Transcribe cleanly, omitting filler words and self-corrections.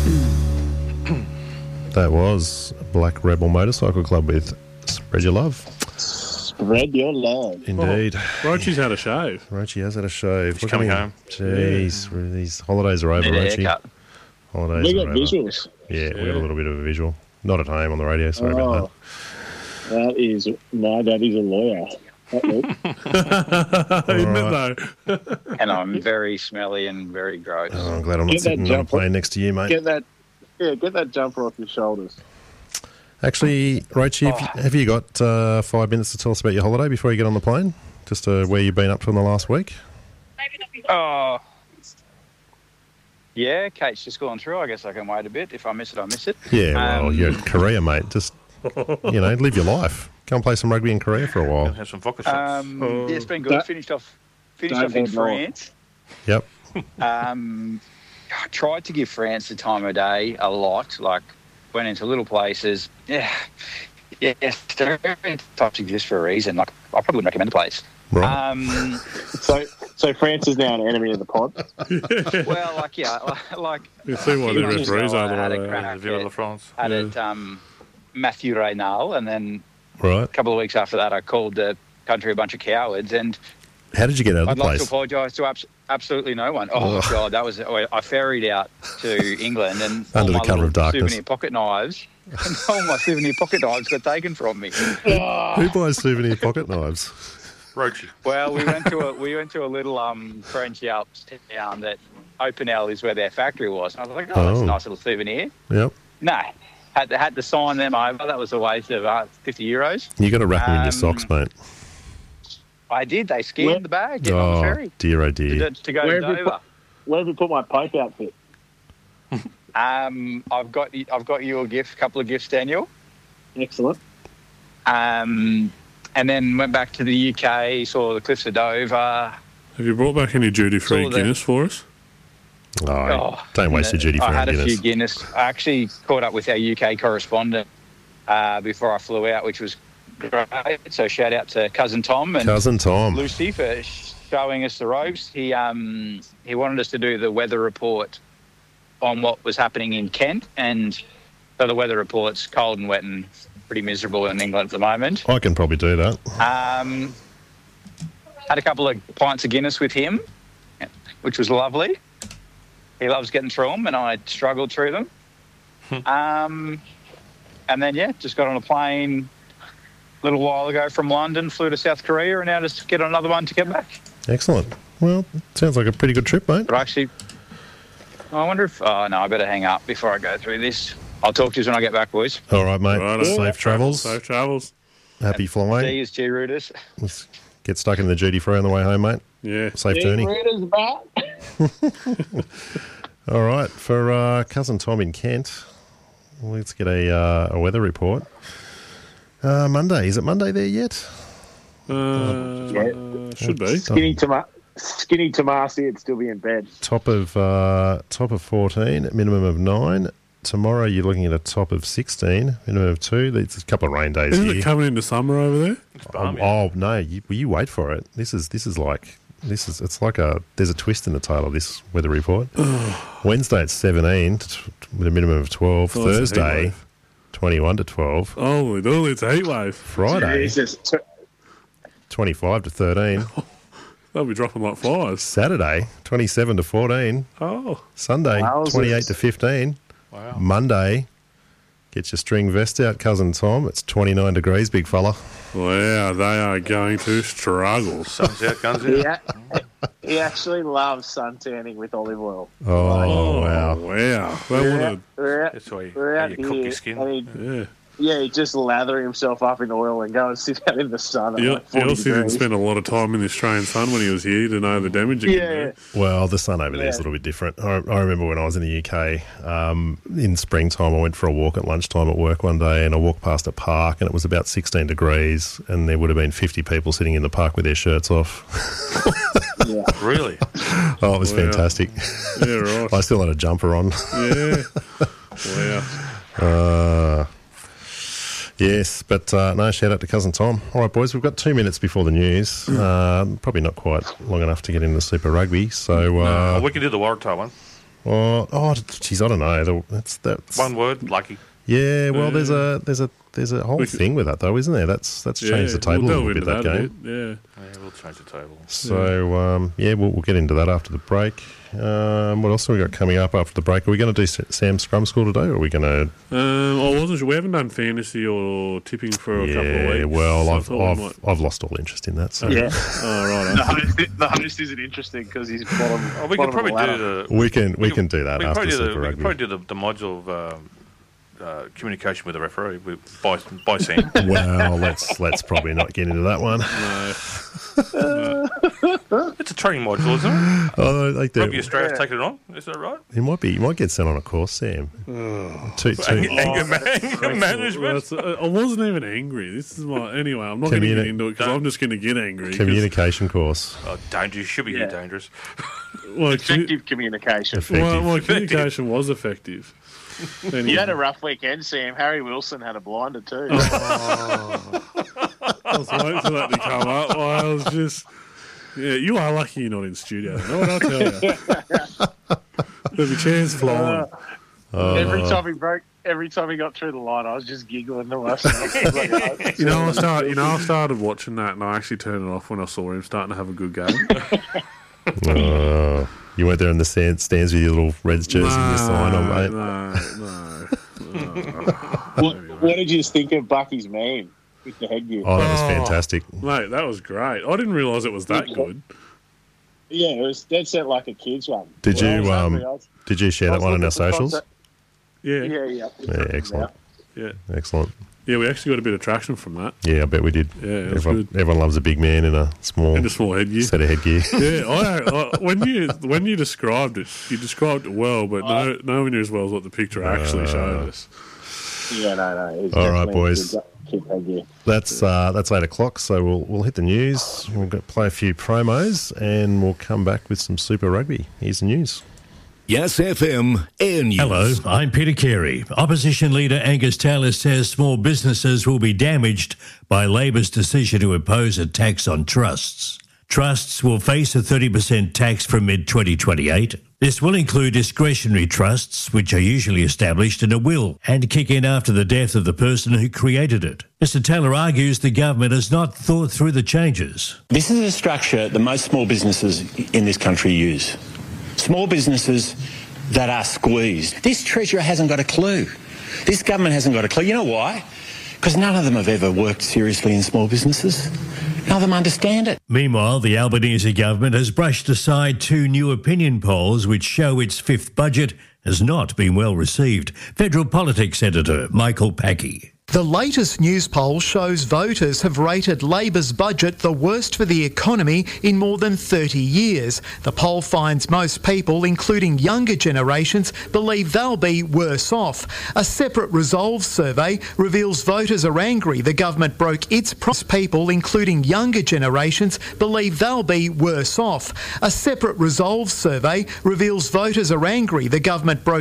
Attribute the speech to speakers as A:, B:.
A: That was Black Rebel Motorcycle Club with Spread Your Love.
B: Spread your love.
A: Indeed.
C: Roachie's had a shave.
A: Roachie has had a shave.
D: He's coming home.
A: Jeez, these holidays are over,
D: Need a
A: Roachie.
D: haircut.
A: Holidays
B: We
A: are
B: got
A: over.
B: visuals.
A: Yeah, we got a little bit of a visual. Not at home on the radio, sorry about
B: That is a lawyer.
C: Isn't it though?
D: And I'm very smelly and very gross.
A: that. Oh, I'm glad I'm not
B: Get that
A: sitting on a
B: jumper.
A: plane next to you, mate.
B: Get that jumper off your shoulders.
A: Actually, Roachie, have you got 5 minutes to tell us about your holiday before you get on the plane? Just where you've been up to in the last week?
D: Oh. Yeah, Kate's just gone through. I guess I can wait a bit. If I miss it, I miss it.
A: Yeah, well, you're in Korea, mate. Just, live your life. Go and play some rugby in Korea for a while.
D: Have some vodka shots. Yeah, it's been good. Finished off in France.
A: Yep.
D: I tried to give France the time of day a lot. Like, went into little places. Yeah, stereotypes exist for a reason. Like, I probably wouldn't recommend the place.
A: Right.
B: So France is now an enemy of the pod.
D: Well, like
C: You see what the referees are
D: had a
C: the
D: crack
C: way.
D: at-
E: de France.
D: had it Matthew Reynal, and then
A: Right.
D: a couple of weeks after that, I called the country a bunch of cowards, and
A: How did you get out of
D: I'd
A: the
D: like to
A: place?
D: apologise to absolutely no one. Oh, God, that was... I ferried out to England, and
A: Under the
D: all my
A: cover
D: little
A: of darkness.
D: souvenir pocket knives, and all my souvenir pocket knives got taken from me.
A: Who buys souvenir pocket knives?
E: Roachie.
D: Well, we went to a little French Alps town that Opinel is where their factory was. And I was like, that's
A: Oh.
D: a nice little souvenir.
A: Yep.
D: No, had to sign them over. That was a waste of €50.
A: You got to wrap them in your socks, mate.
D: I did. They scanned the bag on the
A: Oh,
D: ferry
A: dear, oh dear.
D: to go
B: Where
D: to
B: have you
D: Dover.
B: Where have you put my Pope outfit?
D: I've got you a couple of gifts, Daniel.
B: Excellent.
D: And then went back to the UK, saw the cliffs of Dover.
C: Have you brought back any duty-free
D: Saw that.
C: Guinness for us?
A: Oh, don't waste your duty for
D: I had a
A: Guinness.
D: few Guinness. I actually caught up with our UK correspondent before I flew out, which was great. So shout out to Cousin Tom and
A: Cousin Tom.
D: Lucy for showing us the ropes. He wanted us to do the weather report on what was happening in Kent, and so the weather report's cold and wet and pretty miserable in England at the moment.
A: I can probably do that.
D: Had a couple of pints of Guinness with him, which was lovely. He loves getting through them, and I struggled through them. And then, just got on a plane a little while ago from London, flew to South Korea, and now just get on another one to get back.
A: Excellent. Well, sounds like a pretty good trip, mate.
D: But actually, I wonder if... Oh, no, I better hang up before I go through this. I'll talk to you when I get back, boys.
A: All right, mate.
C: Righto.
A: Safe travels.
C: Safe travels.
A: Happy
D: See
A: flying.
D: you, G. Rooters.
A: Get stuck in the duty free on the way home, mate.
C: Yeah.
A: Safe journey.
B: Reader's back.
A: All right, for Cousin Tom in Kent, let's get a weather report. Monday. Is it Monday there yet?
C: Should be.
B: Skinny Tomasi would still be in bed.
A: Top of 14, minimum of 9. Tomorrow you're looking at a top of 16, minimum of 2. There's a couple of rain days
C: Isn't
A: here.
C: it coming into summer over there?
A: Oh no! You wait for it. It's like there's a twist in the tail of this weather report. Wednesday it's 17 with a minimum of 12.
C: Oh, it's a heat
A: Thursday
C: wave.
A: 21 to 12.
C: Holy dooly, it's a heat wave.
A: Friday
B: Jesus.
A: 25 to 13.
C: They'll be dropping like flies.
A: Saturday 27 to 14.
C: Oh.
A: Sunday
B: Wowzers.
A: 28 to 15.
E: Wow.
A: Monday, get your string vest out, Cousin Tom. It's 29 degrees, big fella.
C: Wow, they are going to struggle.
E: Sun's out, guns out.
B: He actually loves sun tanning with olive oil.
A: Oh, wow.
C: Wow. They
E: That's why you cook your skin.
C: wanna,
B: He'd just lather himself up in oil and go and sit out in the sun at like 40
C: Elsie didn't
B: degrees.
C: spend a lot of time in the Australian sun when he was here to know the damage it can do.
A: Well, the sun over there is a little bit different. I remember when I was in the UK, in springtime, I went for a walk at lunchtime at work one day, and I walked past a park, and it was about 16 degrees, and there would have been 50 people sitting in the park with their shirts off.
B: Yeah.
E: Really?
A: Oh, it was
C: Wow.
A: fantastic.
C: Yeah, right.
A: I still had a jumper on.
C: Yeah. Wow.
A: Yes, but no, shout out to Cousin Tom. All right, boys, we've got 2 minutes before the news. Probably not quite long enough to get into Super Rugby. So,
E: We can do the Waratah one.
A: Oh, geez, I don't know. That's
E: One word, lucky.
A: Yeah, well, there's a whole thing with that though, isn't there? That's changed the table a little bit, that game.
E: Yeah, we'll change the table.
A: So we'll get into that after the break. What else have we got coming up after the break? Are we going to do Sam's Scrum School today, or are we going to?
C: I wasn't sure. We haven't done fantasy or tipping for a couple of weeks.
A: Yeah, well,
C: so
A: I've lost all interest in that. So.
B: Yeah.
C: Oh, right.
B: The host isn't interesting because he's bottom.
E: We could probably do
A: We can do that after Super Rugby.
E: We could probably do the module of communication with the referee by Sam.
A: Well, let's probably not get into that one.
C: No.
E: It's a training module, isn't it?
A: Oh, like that.
E: Rugby Australia's taken it on. Is that right?
A: You might get sent on a course, Sam.
E: Anger management.
C: I wasn't even angry. This is anyway. I'm not going to get into it because I'm just going to get angry.
A: Communication course.
E: Oh, dangerous. You should be dangerous.
C: Well,
B: effective communication.
C: Well, communication was effective. Anyway.
B: You had a rough weekend, Sam. Harry Wilson had a blinder too.
C: I was waiting for that to come up. I was just... Yeah, you are lucky you're not in studio. Know what I tell you? There'll be chairs flying.
B: Every time he got through the line, I was just giggling to myself.
C: I started watching that, and I actually turned it off when I saw him starting to have a good game.
A: You went there in the stands with your little Reds jersey and your sign on, mate.
C: No.
B: What did you think of Bucky's meme with the headgear?
A: Oh, that was fantastic.
C: Mate, that was great. I didn't realise it was that good.
B: Yeah, it was dead set like a kid's one.
A: Did you share that one on our socials?
B: Yeah.
A: Excellent.
C: Yeah.
A: Excellent.
C: Yeah, we actually got a bit of traction from that.
A: Yeah, I bet we did.
C: Yeah,
A: everyone loves a big man in a small
C: headgear.
A: Set of headgear.
C: Yeah, when you described it, you described it well, but nowhere near as well as what the picture actually showed us.
B: Yeah, no.
A: All right, boys. That's 8 o'clock, so we'll hit the news. We'll play a few promos, and we'll come back with some Super Rugby. Here's the news.
F: Yes FM Air News.
G: Hello, I'm Peter Carey. Opposition leader Angus Taylor says small businesses will be damaged by Labor's decision to impose a tax on trusts. Trusts will face a 30% tax from mid-2028. This will include discretionary trusts, which are usually established in a will and kick in after the death of the person who created it. Mr Taylor argues the government has not thought through the changes.
H: This is a structure that most small businesses in this country use. Small businesses that are squeezed. This Treasurer hasn't got a clue. This government hasn't got a clue. You know why? Because none of them have ever worked seriously in small businesses. None of them understand it.
G: Meanwhile, the Albanese government has brushed aside 2 new opinion polls which show its 5th budget has not been well received. Federal Politics editor Michael Packey.
I: The latest news poll shows voters have rated Labor's budget the worst for the economy in more than 30 years. The poll finds most people, including younger generations, believe they'll be worse off. A separate Resolve survey reveals voters are angry the government broke its promise. People, including younger generations, believe they'll be worse off. A separate Resolve survey reveals voters are angry the government broke